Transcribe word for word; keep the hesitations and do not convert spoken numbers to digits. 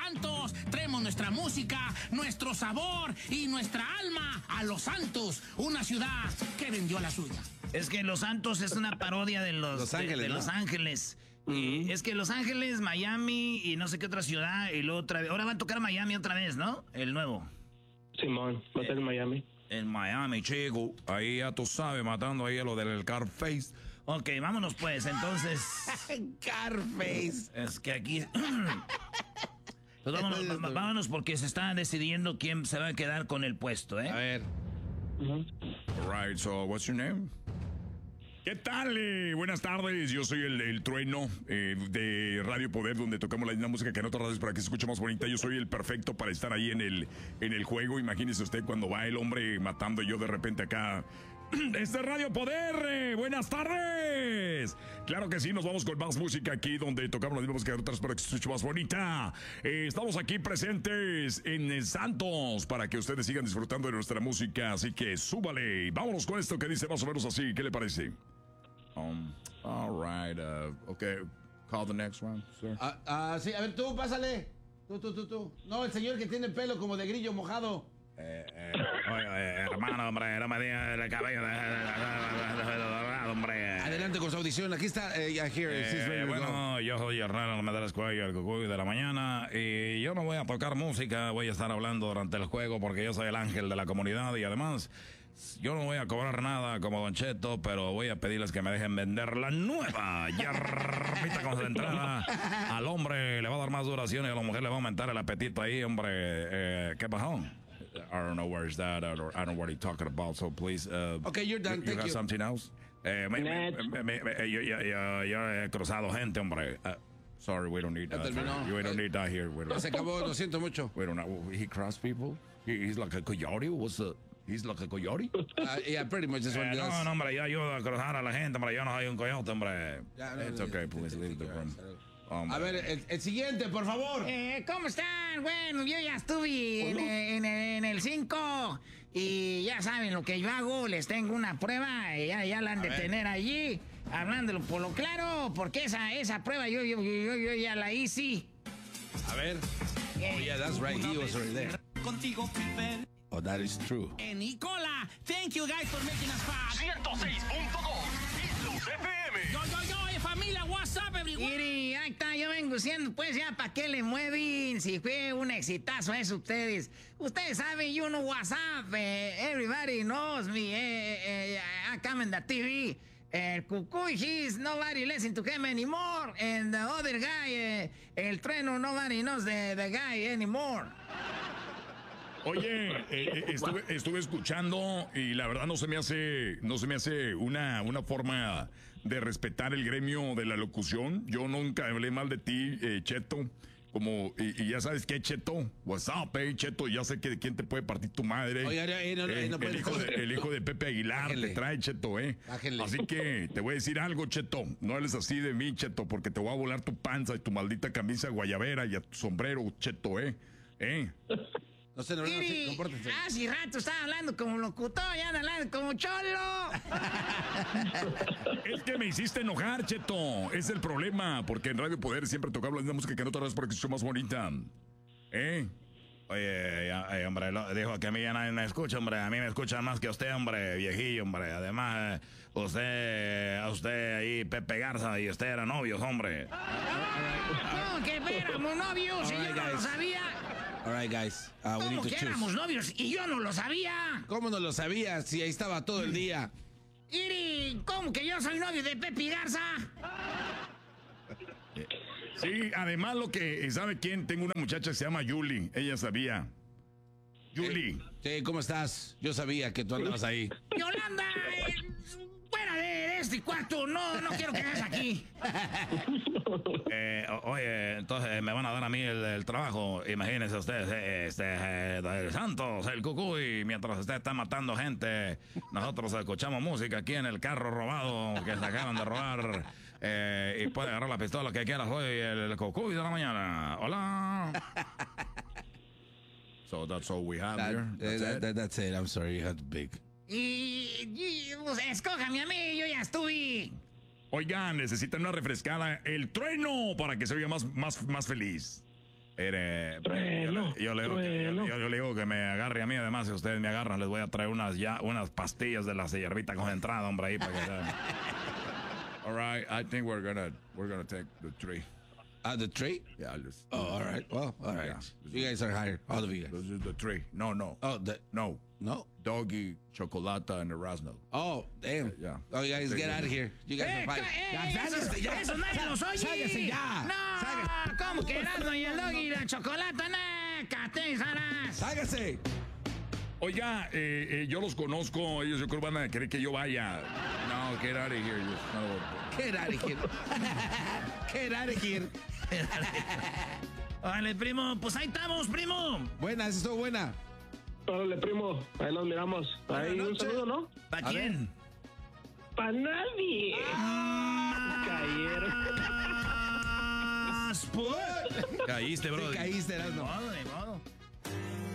Santos, traemos nuestra música, nuestro sabor y nuestra alma a Los Santos, una ciudad que vendió la suya. Es que Los Santos es una parodia de Los, Los Ángeles, de, de ¿no? Los Ángeles. Y es que Los Ángeles, Miami y no sé qué otra ciudad y luego otra vez. Ahora va a tocar Miami otra vez, ¿no? El nuevo. Simón, va a ser en Miami. En Miami, chico. Ahí ya tú sabes, matando ahí a lo del Carface. Ok, vámonos pues, entonces. Carface. Es que aquí... Pues vámonos, vámonos porque se está decidiendo quién se va a quedar con el puesto, ¿eh? A ver. Uh-huh. All right, so what's your name? ¿Qué tal? Eh, buenas tardes, yo soy el, el Trueno eh, de Radio Poder, donde tocamos la misma música que en otras radios para que se escuche más bonita. Yo soy el perfecto para estar ahí en el, en el juego. Imagínese usted cuando va el hombre matando y yo de repente acá... Este es Radio Poder, eh, buenas tardes. Claro que sí, nos vamos con más música aquí donde tocamos la misma música que otras para que se escuche más bonita. Eh, estamos aquí presentes en el Santos para que ustedes sigan disfrutando de nuestra música, así que súbale. Vámonos con esto que dice más o menos así, ¿qué le parece? Um, all right, uh, okay, call the next one, sir. Ah, ah, sí, a ver, tú, pásale. Tú, tú, tú, tú. No, el señor que tiene el pelo como de grillo mojado. Eh, eh, oye, eh, hermano, hombre, no me digas el cabello de, de, de, de, de, de, de, hombre. Adelante con su audición. Aquí está. Eh, yeah, here, Eh, ready to bueno, yo soy Hernán Medellín Cuello, el cucuy de la mañana, y yo no voy a tocar música, voy a estar hablando durante el juego porque yo soy el ángel de la comunidad y además yo no voy a cobrar nada como Don Cheto, pero voy a pedirles que me dejen vender la nueva hierbita concentrada. Al hombre le va a dar más duración y a la mujer le va a aumentar el apetito ahí, hombre. Eh, ¿Qué pasó? I don't know where's that. I don't, I don't know what he's talking about. So please. Uh, Okay, you're done. You, Thank you got you. something else? Eh, me, me, me, me, me, yo, yo, yo, yo he cruzado gente, hombre. Uh, sorry, we don't need Ya that. terminó. We don't need that here. We Ya don't, se acabó, lo siento mucho. we don't know. He crossed people? He, he's like a coyote? What's the... He's like a coyote? Uh, yeah, pretty much is what Eh, it no, does. no, hombre, yo ayudo a cruzar a la gente, hombre. Yo no soy un coyote, hombre. Ya, no, It's no, okay, no, please no, leave no, the no, room. no, no. Hombre. A ver, el, el siguiente, por favor. Eh, ¿Cómo están? Bueno, yo ya estuve en, en, en el cinco y ya saben lo que yo hago, les tengo una prueba, y ya, ya la han de tener allí, hablándolo por lo claro, porque esa, esa prueba yo, yo, yo, yo ya la hice. A ver. Oh, yeah, that's right. He was already there. Contigo, Piper. Oh, that is true. Eh, Nicola, thank you guys for making us fun. ciento seis punto dos Islos F M. Yo, yo, yo, eh, familia, what's up, everyone? Mire, ahí está, yo vengo diciendo, pues ya, ¿para qué le mueven? Si fue un exitazo eso ustedes. Ustedes saben, you know what's up, eh, everybody knows me, eh, eh, I come in the T V. El Cucuy, he's nobody listen to him anymore. And the other guy, eh, el Trueno, nobody knows the, the guy anymore. Oye, eh, eh, estuve, estuve escuchando y la verdad no se me hace, no se me hace una, una forma de respetar el gremio de la locución. Yo nunca hablé mal de ti, eh, Cheto. Como, y, y ya sabes qué, Cheto. What's up, eh, Cheto. Ya sé que de quién te puede partir tu madre. Oiga, eh, no, no, Eh, no puede- el, hijo de, el hijo de Pepe Aguilar Bájenle. te trae, Cheto, eh. Bájenle. Así que te voy a decir algo, Cheto. No hables así de mí, Cheto, porque te voy a volar tu panza y tu maldita camisa guayabera y a tu sombrero, Cheto, eh. Eh. No sé, no, no, sí, Mire, compórtense. hace rato estaba hablando como locutor, ya anda hablando como cholo. Es que me hiciste enojar, Cheto. Es el problema, porque en Radio Poder siempre tocamos la misma música que en otras porque es más bonita. ¿Eh? Oye, ya, eh, hombre, lo, dijo que a mí ya nadie me escucha, hombre. A mí me escuchan más que a usted, hombre, viejillo, hombre. Además, eh, usted, a usted ahí, Pepe Garza, y usted eran novios, hombre. No, que éramos novios y All yo right, no lo guys. sabía. All right, guys. Uh, we need ¿Cómo to que choose. éramos novios y yo no lo sabía? ¿Cómo no lo sabías si ahí estaba todo el día? Iri, ¿cómo que yo soy novio de Pepe Garza? Sí, además lo que, ¿sabe quién? Tengo una muchacha que se llama Yuli. Ella sabía. Yuli. Sí, ¿cómo estás? Yo sabía que tú andabas ahí. Yolanda, eh, fuera de este cuarto, no, no quiero que estés aquí. Eh, o- oye, entonces me van a dar a mí el, el trabajo. Imagínense ustedes, eh, este, eh, el Santos, el Cucuy, mientras usted está matando gente, nosotros escuchamos música aquí en el carro robado que se acaban de robar. Eh, y puede agarrar la pistola que quiera. Soy el Cucuy de la mañana. Hola. So that's all we have That- here. eh, That's that- it. that- that's it. I'm sorry, you had to pick. Y, y pues, escójame a mí, yo ya estuve. Oigan, necesitan una refrescada. El Trueno para que se oiga más, más, más feliz. Mire, Trueno, yo, le digo que, trueno. yo, yo le digo que me agarre a mí, además, si ustedes me agarran, les voy a traer unas ya unas pastillas de la hierbita concentrada, hombre, ahí para que sean. All right, I think we're gonna we're gonna take the tree. Uh, the tree? Yeah, let's, Oh, all right. Well, all right. Yeah. You guys are hired. All of you guys. this is the tree. No, no, Oh, the, no. no? Doggy, Chocolata, and Erasmo. Oh, damn. Yeah. Oh, you guys get out of here. You guys Eh, are fired. eh, Ya, esos, sáquese, ya. esos nadie los oye. Sáquese ya. No, Sáquese. ¿cómo que Erasmo y el Doggy y la chocolate? No, catezaras. Sáquese. Oiga, eh, eh, yo los conozco. Ellos yo creo van a querer que yo vaya. No, get out of here. You son of a- Get out of here. Get out of here. Vale, primo, pues ahí estamos, primo. Buena, esa estuvo buena. Órale, primo. Ahí nos miramos. Ahí un saludo, ¿no? ¿Para quién? ¡Para nadie! Cayeron. Ah, pues. Caíste, bro. Te caíste, Erasmo. Ni modo, ni modo.